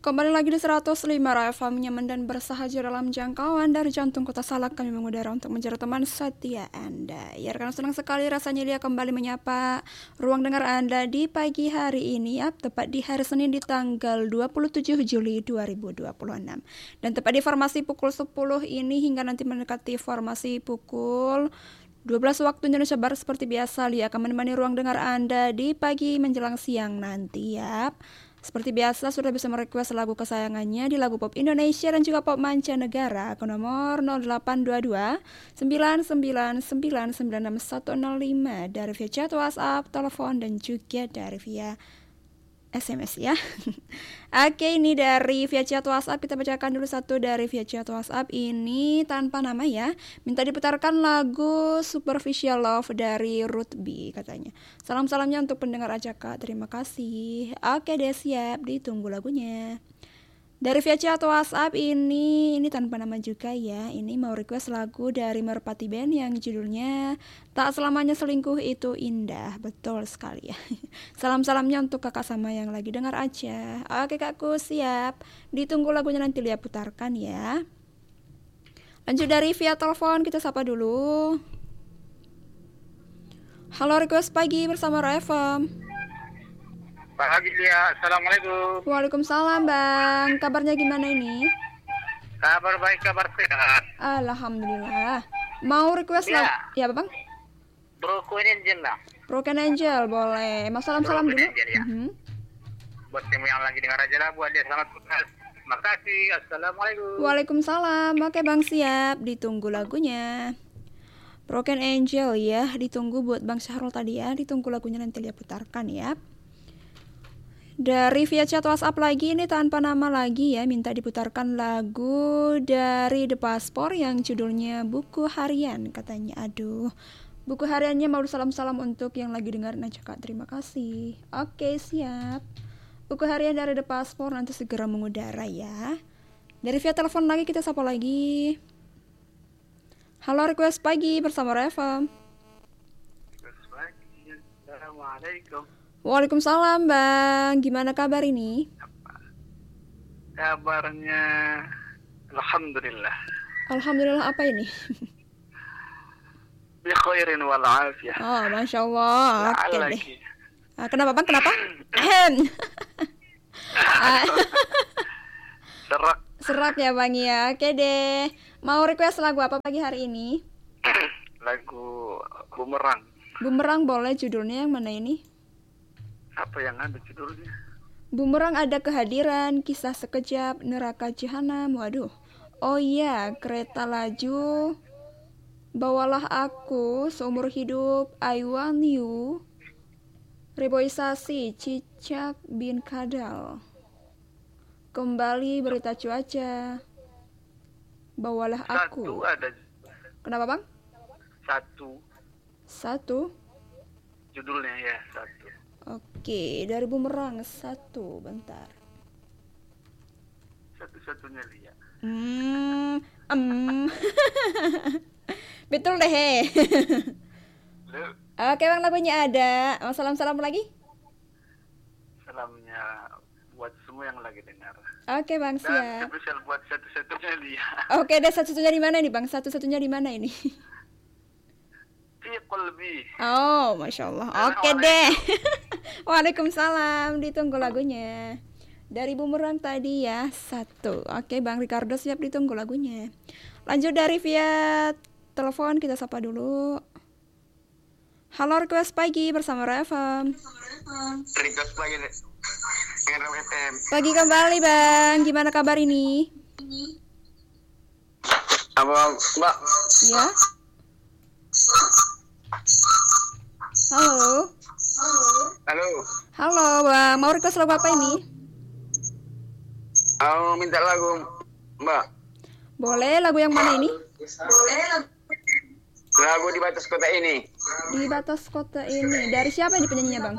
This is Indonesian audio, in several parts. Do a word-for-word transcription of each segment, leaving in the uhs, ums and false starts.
Kembali lagi di seratus lima F M, nyaman dan bersahaja dalam jangkauan dari jantung kota Salak. Kami mengudara untuk menjadi teman setia Anda. Ya, karena senang sekali rasanya dia kembali menyapa ruang dengar Anda di pagi hari ini, ya, tepat di hari Senin di tanggal dua puluh tujuh Juli dua ribu dua puluh enam. Dan tepat di formasi pukul sepuluh ini hingga nanti mendekati formasi pukul dua belas waktu Indonesia Barat seperti biasa, Lia akan menemani ruang dengar Anda di pagi menjelang siang nanti, ya. Seperti biasa sudah bisa merequest lagu kesayangannya di lagu pop Indonesia dan juga pop mancanegara ke nomor nol delapan dua dua sembilan sembilan sembilan sembilan enam satu nol lima dari via chat WhatsApp, telepon dan juga dari via S M S, ya. Oke, ini dari via chat WhatsApp kita bacakan dulu satu dari via chat WhatsApp ini tanpa nama, ya. Minta diputarkan lagu Superficial Love dari Ruth B katanya. Salam-salamnya untuk pendengar aja Kak. Terima kasih. Oke deh, siap, ditunggu lagunya. Dari via chat WhatsApp ini ini tanpa nama juga, ya. Ini mau request lagu dari Merpati Band yang judulnya Tak Selamanya Selingkuh Itu Indah. Betul sekali, ya. Salam-salamnya untuk kakak sama yang lagi dengar aja. Oke kakku, siap. Ditunggu lagunya nanti Lia putarkan, ya. Lanjut dari via telepon kita sapa dulu. Halo, request pagi bersama R F M. Pagi Lia, assalamualaikum. Waalaikumsalam Bang. Kabarnya gimana ini? Kabar baik, kabar sehat. Alhamdulillah. Mau request Ya. lagu? Ya Bang. Broken Angel lah. Broken Angel boleh. Mas salam-salam Broken dulu. Angel, ya. Mhm. Buat yang yang lagi dengar aja lah, buat dia selamat putar. Terima kasih, assalamualaikum. Waalaikumsalam. Oke Bang, siap. Ditunggu lagunya. Broken Angel, ya. Ditunggu buat Bang Syahrul tadi, ya. Ditunggu lagunya nanti dia putarkan, ya. Dari via chat WhatsApp lagi ini tanpa nama lagi, ya. Minta diputarkan lagu dari The Passport yang judulnya Buku Harian katanya. Aduh, buku hariannya mau salam-salam untuk yang lagi dengar aja Kak. Terima kasih. Oke, siap. Buku harian dari The Passport nanti segera mengudara, ya. Dari via telepon lagi kita sapa lagi. Halo, request pagi bersama R F M. Assalamualaikum. Waalaikumsalam Bang. Gimana kabar ini? Kabarnya alhamdulillah. Alhamdulillah apa ini? Bi khairin wal afiyah. Oh, Masya Allah. Oke deh. Lagi. Ah, kenapa Bang? Kenapa? Ahem. Ah, Serak. Serak ya Bang, ya. Oke deh. Mau request lagu apa pagi hari ini? Lagu Bumerang. Bumerang boleh, judulnya yang mana ini? Apa yang ada judulnya? Bumerang ada kehadiran, kisah sekejap, neraka jahanam. Waduh. Oh iya, kereta laju, bawalah aku, seumur hidup, I want you, reboisasi, cicak bin kadal, kembali berita cuaca, bawalah aku. Satu ada. Kenapa Bang? Satu. Satu. Judulnya ya, satu. Oke, dari Bumerang satu, bentar. Satu-satunya Lia. Hmm, um. Betul deh. He. Oke Bang, lagunya ada. Mau salam-salam lagi? Salamnya buat semua yang lagi dengar. Oke Bang, Dan siap. spesial buat satu-satunya Lia. Oke deh, satu-satunya di mana nih Bang? Satu-satunya di mana ini? Fi qalbi. Oh, Masya Allah. Oke deh. Waalaikumsalam. Ditunggu lagunya. Dari Bumerang tadi, ya, satu. Oke Bang Ricardo, siap, ditunggu lagunya. Lanjut dari via telepon kita sapa dulu. Halo, request pagi bersama R F M. Request pagi dengan R F M. Pagi kembali Bang. Gimana kabar ini? Apa Mbak? Ya. Halo. Halo. Halo Bang, mau request lagu apa ini? Aku minta lagu Mbak. Boleh, lagu yang mana ini? Lagu Di Batas Kota Ini. Di Batas Kota Ini. Dari siapa ini penyanyinya Bang?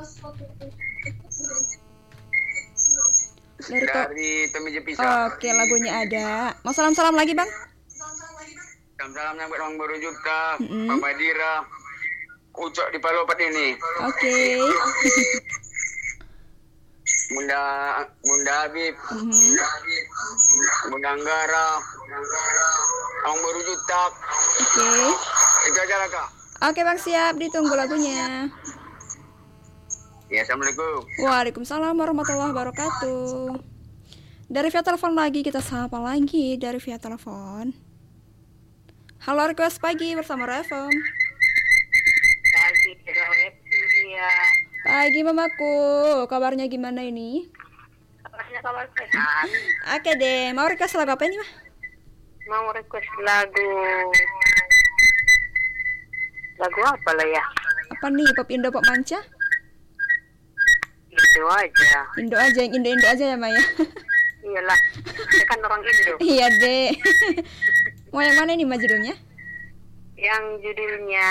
Dari to- Dari Tommy Jepisa. Oke, lagunya ada. Mau salam-salam lagi Bang? Salam-salamnya buat Bang Baru Juta, Mm-mm. Pak Badira, Ucok di Palopat ini. Oke. Bunda Bunda Habib, Mhm. Bunda Anggara, Ang Baru Jutak. Oke. Itu aja lah Kak. Oke Bang, siap, ditunggu lagunya. Ya, Assalamualaikum. Waalaikumsalam warahmatullahi wabarakatuh. Dari via telepon lagi, kita sapa lagi dari via telepon. Halo, request pagi bersama Refem. Pagi, ya. Pagi mamaku, kabarnya gimana ini? Kabarnya kabar sehat. Oke deh, mau request lagu apa ini mah? Mau request lagu. Lagu apa lah ya? Apa nih, pop Indo, pop manca? Indo aja. Indo aja, yang Indo-Indo aja ya Maya. Iyalah, saya kan orang Indo. Iya deh. Mau yang mana nih mah judulnya? Yang judulnya.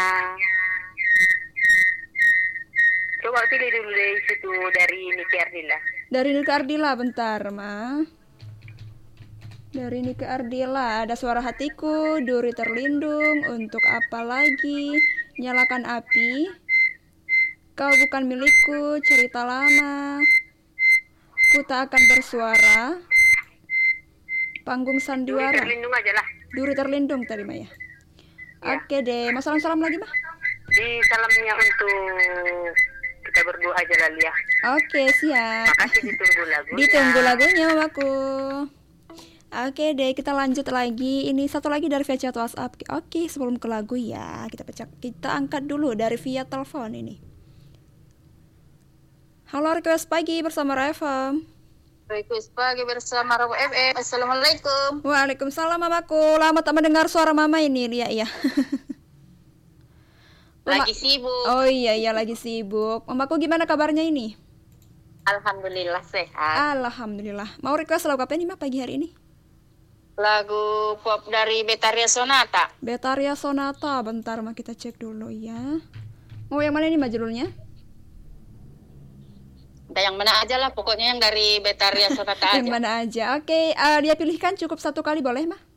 Coba pilih dulu dari situ dari Niki Ardila. Dari Nike Ardila, bentar ma. Dari Nike Ardila, ada Suara Hatiku, Duri Terlindung, Untuk Apa Lagi, Nyalakan Api, Kau Bukan Milikku, Cerita Lama, Ku Tak Akan Bersuara, Panggung Duri Sandiwara, Terlindung aja lah. Duri Terlindung tadi Maya. Ya. Oke deh, mau salam-salam lagi mah? Di salamnya untuk kita berdua aja lah ya. Oke, siap. Makasih ditunggu lagunya. Ditunggu lagunya mamaku. Oke deh, kita lanjut lagi. Ini satu lagi dari via chat WhatsApp. Oke, sebelum ke lagu ya, kita pecah, kita angkat dulu dari via telepon ini. Halo, request pagi bersama Refem. Request pagi bersama Rabu F M. Assalamualaikum. Waalaikumsalam mamaku. Lama tak mendengar suara mama ini, Lia ya. Lagi sibuk. Oh iya iya lagi sibuk. Mamaku gimana kabarnya ini? Alhamdulillah sehat. Alhamdulillah. Mau request lagu apa nih mah pagi hari ini? Lagu pop dari Betaria Sonata. Betaria Sonata. Bentar mah kita cek dulu ya. Mau yang mana ini mah judulnya? Ada yang mana aja lah, pokoknya yang dari Betaria Sonata aja. Yang mana aja. Oke, uh, dia pilihkan cukup satu kali boleh mah?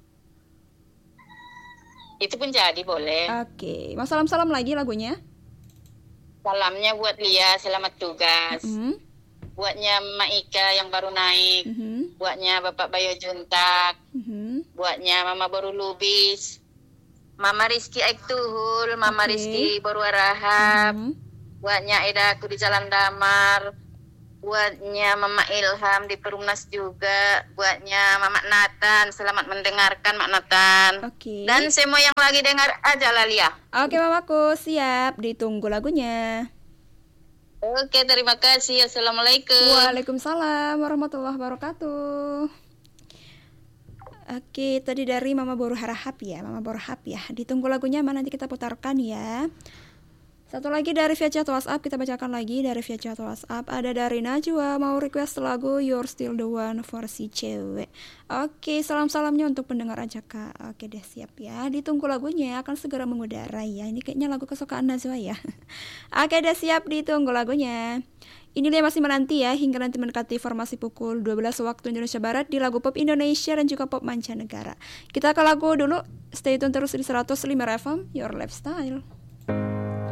Itu pun jadi boleh. Oke, mau salam-salam lagi lagunya? Salamnya buat Lia, selamat tugas. Mhm. Buatnya Mak Ika yang baru naik. Mhm. Buatnya Bapak Bayo Juntak. Mhm. Buatnya Mama Baru Lubis. Mama Rizky Aiktuhul, Mama Oke. Rizky Baru Arahap. Mhm. Buatnya Eda aku di Jalan Damar. Buatnya Mama Ilham di Perumnas juga. Buatnya Mama Nathan, selamat mendengarkan Mak Nathan. Oke. Dan semua yang lagi dengar aja lah Lia. Oke mamaku, siap. Ditunggu lagunya. Oke, terima kasih. Assalamualaikum. Waalaikumsalam warahmatullahi wabarakatuh. Oke, tadi dari Mama Boru Harahap ya, Mama Boru Harahap ya. Ditunggu lagunya mana nanti kita putarkan ya. Satu lagi dari via chat WhatsApp, kita bacakan lagi dari via chat WhatsApp. Ada dari Najwa, mau request lagu You're Still the One versi cewek. Oke, salam-salamnya untuk pendengar aja kak. Oke deh, siap ya. Ditunggu lagunya, akan segera mengudara ya. Ini kayaknya lagu kesukaan Najwa ya. Oke deh, siap, ditunggu lagunya. Ini dia masih menanti ya, hingga nanti mendekati formasi pukul dua belas waktu Indonesia Barat di lagu pop Indonesia dan juga pop mancanegara. Kita ke lagu dulu, stay tune terus di seratus lima F M, Your Lifestyle.